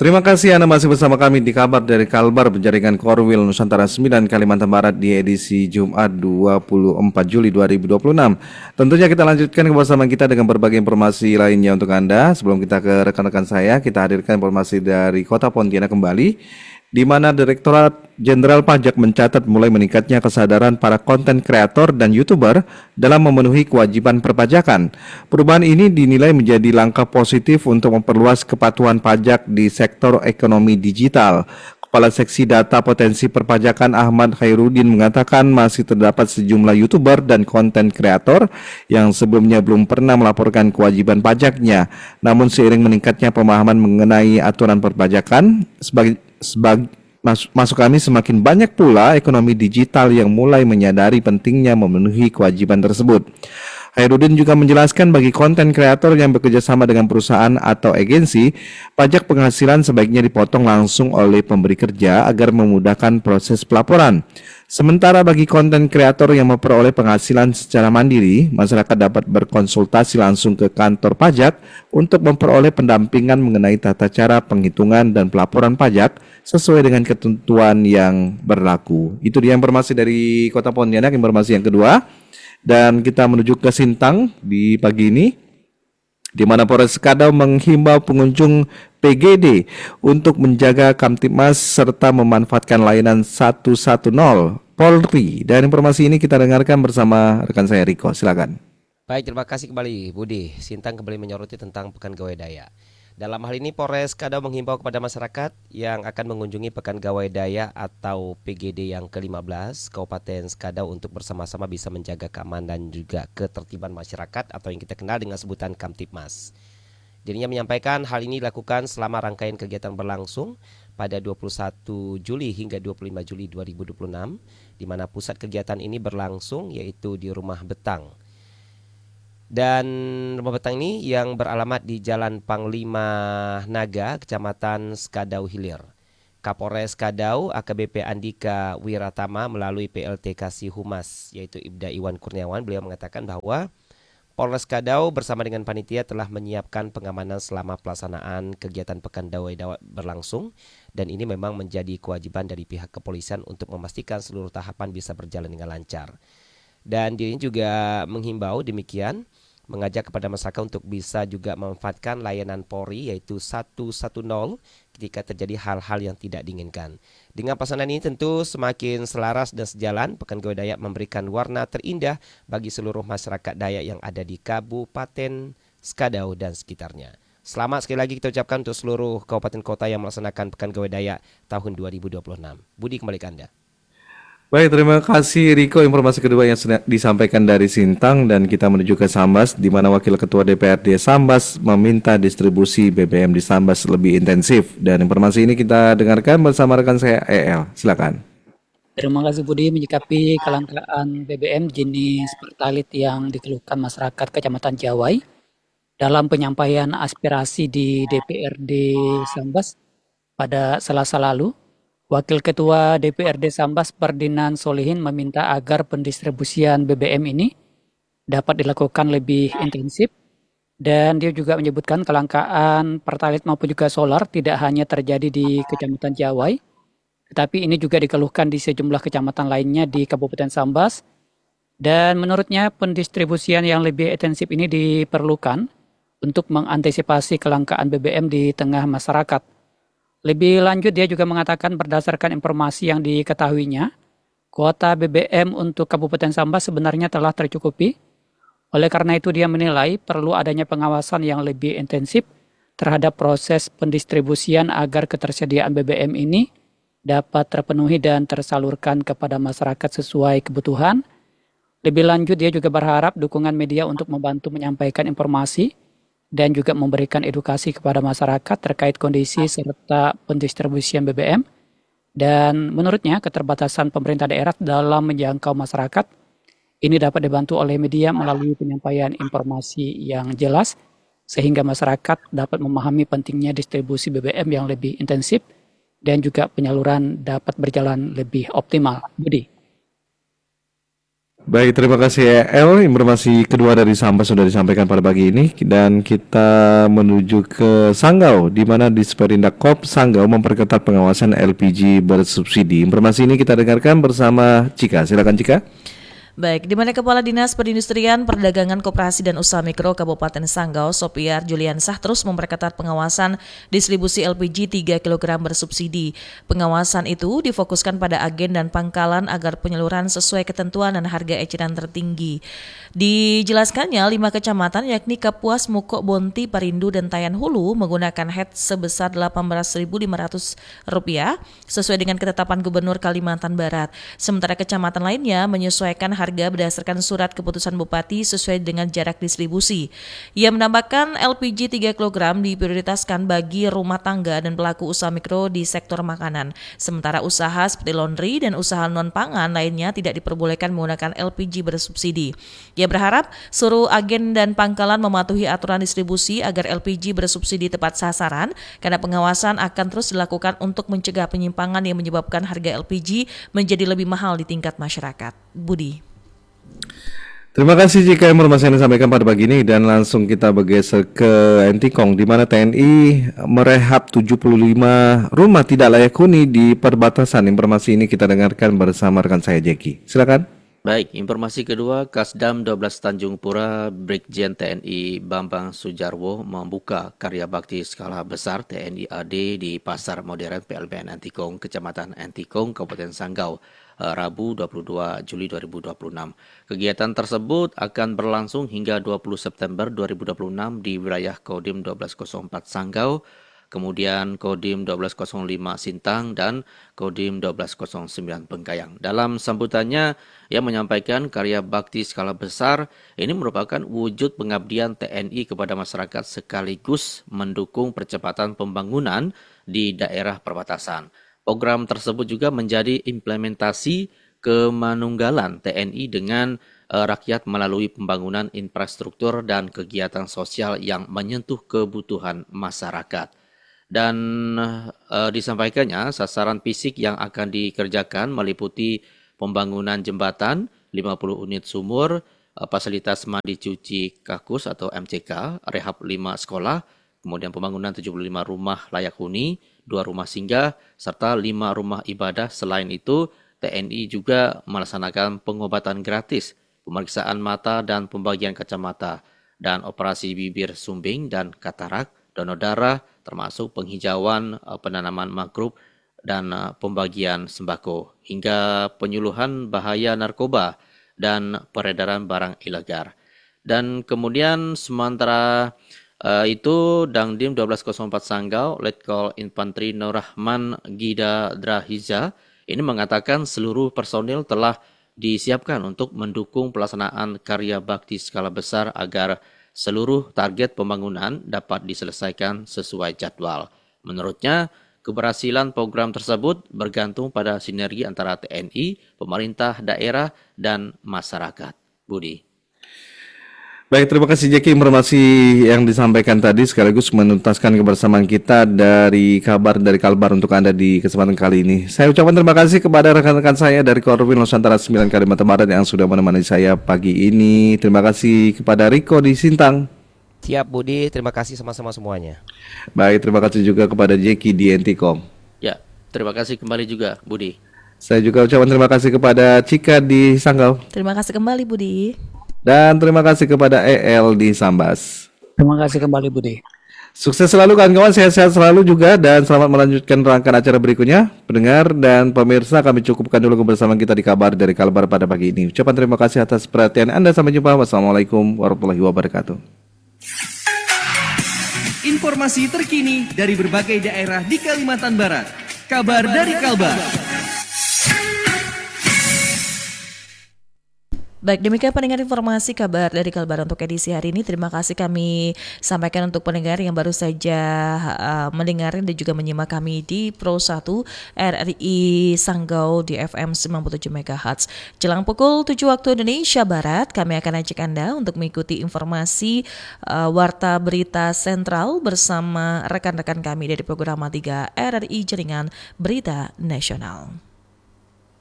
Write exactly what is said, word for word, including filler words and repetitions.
Terima kasih Anda masih bersama kami di kabar dari Kalbar Penjaringan Korwil Nusantara sembilan Kalimantan Barat di edisi Jumat dua puluh empat Juli dua ribu dua puluh enam. Tentunya kita lanjutkan kebersamaan kita dengan berbagai informasi lainnya untuk Anda. Sebelum kita ke rekan-rekan saya, kita hadirkan informasi dari Kota Pontianak kembali, di mana Direktorat Jenderal Pajak mencatat mulai meningkatnya kesadaran para konten kreator dan YouTuber dalam memenuhi kewajiban perpajakan. Perubahan ini dinilai menjadi langkah positif untuk memperluas kepatuhan pajak di sektor ekonomi digital. Kepala Seksi Data Potensi Perpajakan Ahmad Khairuddin mengatakan masih terdapat sejumlah YouTuber dan konten kreator yang sebelumnya belum pernah melaporkan kewajiban pajaknya. Namun seiring meningkatnya pemahaman mengenai aturan perpajakan, sebagai Sebag, mas, masuk kami semakin banyak pula ekonomi digital yang mulai menyadari pentingnya memenuhi kewajiban tersebut. Hairudin juga menjelaskan bagi konten kreator yang bekerja sama dengan perusahaan atau agensi, pajak penghasilan sebaiknya dipotong langsung oleh pemberi kerja agar memudahkan proses pelaporan. Sementara bagi konten kreator yang memperoleh penghasilan secara mandiri, masyarakat dapat berkonsultasi langsung ke kantor pajak untuk memperoleh pendampingan mengenai tata cara penghitungan dan pelaporan pajak sesuai dengan ketentuan yang berlaku. Itu dia informasi dari Kota Pontianak. Informasi yang kedua, dan kita menuju ke Sintang di pagi ini, di mana Polres Kadau menghimbau pengunjung P G D untuk menjaga Kamtibmas serta memanfaatkan layanan satu satu nol Polri. Dan informasi ini kita dengarkan bersama rekan saya Riko. Silakan. Baik, terima kasih kembali Budi. Sintang kembali menyoroti tentang Pekan Gawai Daya. Dalam hal ini Polres Kadau menghimbau kepada masyarakat yang akan mengunjungi Pekan Gawai Daya atau P G D yang ke lima belas Kabupaten Kadau untuk bersama-sama bisa menjaga keamanan dan juga ketertiban masyarakat atau yang kita kenal dengan sebutan Kamtibmas. Dirinya menyampaikan hal ini dilakukan selama rangkaian kegiatan berlangsung pada dua puluh satu Juli hingga dua puluh lima Juli dua ribu dua puluh enam, di mana pusat kegiatan ini berlangsung yaitu di Rumah Betang. Dan Rumah Betang ini yang beralamat di Jalan Panglima Naga, Kecamatan Skadau Hilir. Kapolres Kadau A K B P Andika Wiratama melalui P L T Kasih Humas yaitu Ibda Iwan Kurniawan, beliau mengatakan bahwa Polres Kadau bersama dengan panitia telah menyiapkan pengamanan selama pelaksanaan kegiatan Pekan Gawai Daya berlangsung, dan ini memang menjadi kewajiban dari pihak kepolisian untuk memastikan seluruh tahapan bisa berjalan dengan lancar. Dan dirinya juga menghimbau demikian, mengajak kepada masyarakat untuk bisa juga memanfaatkan layanan Polri yaitu satu satu nol ketika terjadi hal-hal yang tidak diinginkan. Dengan pasangan ini tentu semakin selaras dan sejalan, Pekan Gawai Daya memberikan warna terindah bagi seluruh masyarakat Dayak yang ada di Kabupaten Skadau dan sekitarnya. Selamat sekali lagi kita ucapkan untuk seluruh kabupaten kota yang melaksanakan Pekan Gawai Daya tahun dua ribu dua puluh enam. Budi, kembali ke Anda. Baik, terima kasih Riko. Informasi kedua yang disampaikan dari Sintang, dan kita menuju ke Sambas, di mana Wakil Ketua D P R D Sambas meminta distribusi B B M di Sambas lebih intensif. Dan informasi ini kita dengarkan bersama rekan saya E L. Silakan. Terima kasih Budi. Menyikapi kelangkaan B B M jenis Pertalite yang dikeluhkan masyarakat Kecamatan Jawai, dalam penyampaian aspirasi di D P R D Sambas pada Selasa lalu, Wakil Ketua D P R D Sambas Ferdinand Solihin meminta agar pendistribusian B B M ini dapat dilakukan lebih intensif, dan dia juga menyebutkan kelangkaan Pertalite maupun juga solar tidak hanya terjadi di Kecamatan Jawai, tetapi ini juga dikeluhkan di sejumlah kecamatan lainnya di Kabupaten Sambas. Dan menurutnya pendistribusian yang lebih intensif ini diperlukan untuk mengantisipasi kelangkaan B B M di tengah masyarakat. Lebih lanjut, dia juga mengatakan berdasarkan informasi yang diketahuinya, kuota B B M untuk Kabupaten Sambas sebenarnya telah tercukupi. Oleh karena itu dia menilai perlu adanya pengawasan yang lebih intensif terhadap proses pendistribusian agar ketersediaan B B M ini dapat terpenuhi dan tersalurkan kepada masyarakat sesuai kebutuhan. Lebih lanjut, dia juga berharap dukungan media untuk membantu menyampaikan informasi dan juga memberikan edukasi kepada masyarakat terkait kondisi serta pendistribusian B B M. Dan menurutnya keterbatasan pemerintah daerah dalam menjangkau masyarakat ini dapat dibantu oleh media melalui penyampaian informasi yang jelas, sehingga masyarakat dapat memahami pentingnya distribusi B B M yang lebih intensif dan juga penyaluran dapat berjalan lebih optimal. Budi. Baik, terima kasih E L. Informasi kedua dari Sambas sudah disampaikan pada pagi ini dan kita menuju ke Sanggau di mana di Sperindak Kop Sanggau memperketat pengawasan L P G bersubsidi. Informasi ini kita dengarkan bersama Cika. Silakan Cika. Baik, di mana Kepala Dinas Perindustrian, Perdagangan, Koperasi dan Usaha Mikro Kabupaten Sanggau, Sopiar Juliansah terus memperketat pengawasan distribusi L P G tiga kilogram bersubsidi. Pengawasan itu difokuskan pada agen dan pangkalan agar penyaluran sesuai ketentuan dan harga eceran tertinggi. Dijelaskannya, lima kecamatan yakni Kapuas, Mukok, Bonti, Parindu, dan Tayan Hulu menggunakan H E T sebesar delapan belas ribu lima ratus rupiah sesuai dengan ketetapan Gubernur Kalimantan Barat. Sementara kecamatan lainnya menyesuaikan harga berdasarkan surat keputusan Bupati sesuai dengan jarak distribusi. Ia menambahkan L P G tiga kilogram diprioritaskan bagi rumah tangga dan pelaku usaha mikro di sektor makanan. Sementara usaha seperti laundry dan usaha non-pangan lainnya tidak diperbolehkan menggunakan L P G bersubsidi. Ia berharap seluruh agen dan pangkalan mematuhi aturan distribusi agar L P G bersubsidi tepat sasaran karena pengawasan akan terus dilakukan untuk mencegah penyimpangan yang menyebabkan harga L P G menjadi lebih mahal di tingkat masyarakat. Budi. Terima kasih jika informasi yang disampaikan pada pagi ini dan langsung kita bergeser ke Entikong di mana T N I merehab tujuh puluh lima rumah tidak layak huni di perbatasan. Informasi ini kita dengarkan bersama rekan saya Jeki. Silakan. Baik, informasi kedua, Kasdam dua belas Tanjung Pura Brigjen T N I Bambang Sujarwo membuka karya bakti skala besar T N I A D di Pasar Modern P L B N Entikong, Kecamatan Entikong, Kabupaten Sanggau, Rabu dua puluh dua Juli dua ribu dua puluh enam. Kegiatan tersebut akan berlangsung hingga dua puluh September dua ribu dua puluh enam di wilayah Kodim dua belas nol empat Sanggau, kemudian Kodim dua belas nol lima Sintang, dan Kodim dua belas nol sembilan Bengkayang. Dalam sambutannya, ia menyampaikan karya bakti skala besar ini merupakan wujud pengabdian T N I kepada masyarakat sekaligus mendukung percepatan pembangunan di daerah perbatasan. Program tersebut juga menjadi implementasi kemanunggalan T N I dengan uh, rakyat melalui pembangunan infrastruktur dan kegiatan sosial yang menyentuh kebutuhan masyarakat. Dan uh, disampaikannya sasaran fisik yang akan dikerjakan meliputi pembangunan jembatan, lima puluh unit sumur, uh, fasilitas mandi cuci kakus atau M C K, rehab lima sekolah, kemudian pembangunan tujuh puluh lima rumah layak huni, dua rumah singgah, serta lima rumah ibadah. Selain itu, T N I juga melaksanakan pengobatan gratis, pemeriksaan mata dan pembagian kacamata, dan operasi bibir sumbing dan katarak, donor darah, termasuk penghijauan, penanaman mangrove, dan pembagian sembako, hingga penyuluhan bahaya narkoba dan peredaran barang ilegal. Dan kemudian sementara Uh, itu Dangdim dua belas nol empat Sanggau, Letkol Infantri Nur Rahman Gida Drahiza ini mengatakan seluruh personil telah disiapkan untuk mendukung pelaksanaan karya bakti skala besar agar seluruh target pembangunan dapat diselesaikan sesuai jadwal. Menurutnya, keberhasilan program tersebut bergantung pada sinergi antara T N I, pemerintah daerah, dan masyarakat. Budi. Baik, terima kasih Jeki informasi yang disampaikan tadi sekaligus menuntaskan kebersamaan kita dari kabar dari Kalbar untuk Anda di kesempatan kali ini. Saya ucapkan terima kasih kepada rekan-rekan saya dari Korwil Nusantara sembilan Kalimantan Barat yang sudah menemani saya pagi ini. Terima kasih kepada Riko di Sintang. Siap Budi, terima kasih sama-sama semuanya. Baik, terima kasih juga kepada Jeki di Entikong. Ya, terima kasih kembali juga Budi. Saya juga ucapkan terima kasih kepada Cika di Sanggau. Terima kasih kembali Budi. Dan terima kasih kepada E L di Sambas. Terima kasih kembali Budi. Sukses selalu kawan-kawan, sehat-sehat selalu juga dan selamat melanjutkan rangkaian acara berikutnya. Pendengar dan pemirsa, kami cukupkan dulu kebersamaan kita di kabar dari Kalbar pada pagi ini. Ucapan terima kasih atas perhatian Anda. Sampai jumpa. Wassalamualaikum warahmatullahi wabarakatuh. Informasi terkini dari berbagai daerah di Kalimantan Barat. Kabar dari Kalbar. Baik, demikian pendengar informasi kabar dari Kalbar untuk edisi hari ini. Terima kasih kami sampaikan untuk pendengar yang baru saja uh, mendengar dan juga menyimak kami di Pro satu R R I Sanggau di F M sembilan puluh tujuh megahertz. Jelang pukul tujuh waktu Indonesia Barat, kami akan ajak Anda untuk mengikuti informasi uh, Warta Berita Sentral bersama rekan-rekan kami dari program tiga R R I Jaringan Berita Nasional.